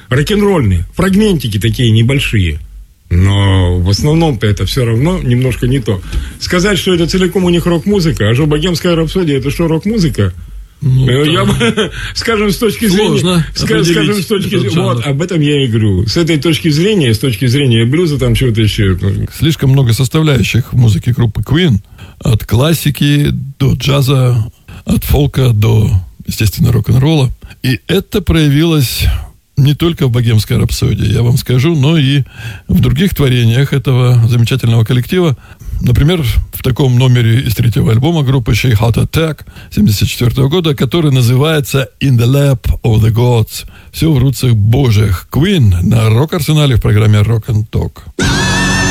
рок-н-ролльный, фрагментики такие небольшие. Но в основном-то это все равно немножко не то. Сказать, что это целиком у них рок-музыка, а что «Богемская рапсодия» это что, рок-музыка? Я бы, скажем, с точки зрения... Скажем, с точки зрения... Вот, об этом я и говорю. С этой точки зрения, с точки зрения блюза, там чего-то еще... Слишком много составляющих в музыке группы Queen. От классики до джаза, от фолка до, естественно, рок-н-ролла. И это проявилось... не только в «Богемской рапсодии», я вам скажу, но и в других творениях этого замечательного коллектива. Например, в таком номере из 3-го альбома группы Shake Heart Attack 1974 года, который называется «In the Lap of the Gods». Все в руцах Божьих. Queen на рок-арсенале в программе Rock and Talk.